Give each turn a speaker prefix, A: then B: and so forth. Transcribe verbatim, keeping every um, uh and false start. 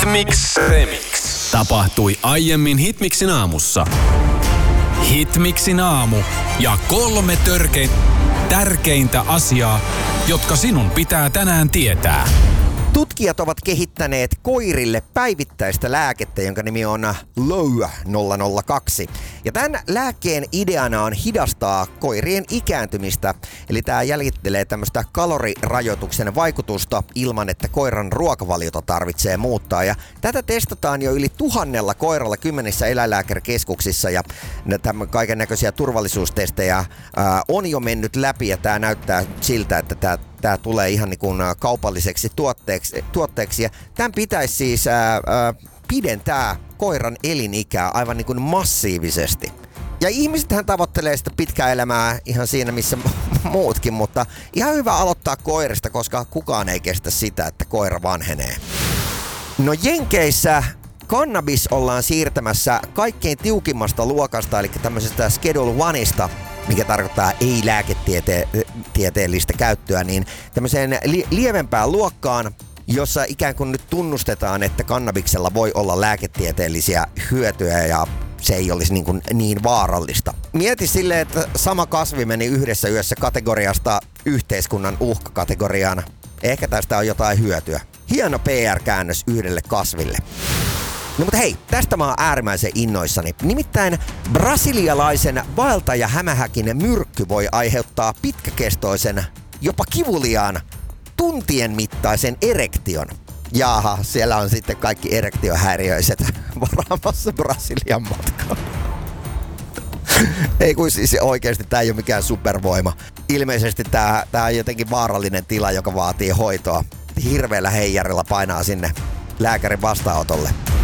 A: Hitmix Remix. Tapahtui aiemmin Hitmixin aamussa. Hitmixin aamu ja kolme törkein, tärkeintä asiaa, jotka sinun pitää tänään tietää.
B: Tutkijat ovat kehittäneet koirille päivittäistä lääkettä, jonka nimi on Low nolla nolla kaksi. Ja tämän lääkkeen ideana on hidastaa koirien ikääntymistä. Eli tämä jäljittelee tämmöistä kalorirajoituksen vaikutusta ilman, että koiran ruokavaliota tarvitsee muuttaa. Ja tätä testataan jo yli tuhannella koiralla kymmenissä eläinlääkärikeskuksissa. Ja tämän kaiken näköisiä turvallisuustestejä ää, on jo mennyt läpi ja tämä näyttää siltä, että tämä Tämä tulee ihan niin kuin kaupalliseksi tuotteeksi. tuotteeksi. Ja tämän pitäisi siis ää, ää, pidentää koiran elinikää aivan niin kuin massiivisesti. Ja ihmisethän tavoittelee sitä pitkää elämää ihan siinä, missä muutkin, mutta ihan hyvä aloittaa koirista, koska kukaan ei kestä sitä, että koira vanhenee. No Jenkeissä kannabis ollaan siirtämässä kaikkein tiukimmasta luokasta, eli tämmöisestä Schedule Oneista, mikä tarkoittaa ei-lääketieteellistä käyttöä, niin tämmöiseen li- lievempään luokkaan, jossa ikään kuin nyt tunnustetaan, että kannabiksella voi olla lääketieteellisiä hyötyjä ja se ei olisi niin, kuin niin vaarallista. Mieti silleen, että sama kasvi meni yhdessä yössä kategoriasta yhteiskunnan uhkakategoriaan. Ehkä tästä on jotain hyötyä. Hieno P R-käännös yhdelle kasville. No mutta hei, tästä mä oon äärimmäisen innoissani. Nimittäin brasilialaisen vaeltajahämähäkin myrkky voi aiheuttaa pitkäkestoisen, jopa kivuliaan, tuntien mittaisen erektion. Jaaha, siellä on sitten kaikki erektiohäiriöiset varaamassa Brasilian matkaa. Ei kun siis oikeesti tää ei ole mikään supervoima. Ilmeisesti tää, tää on jotenkin vaarallinen tila, joka vaatii hoitoa. Hirveällä heijarilla painaa sinne lääkärin vastaanotolle.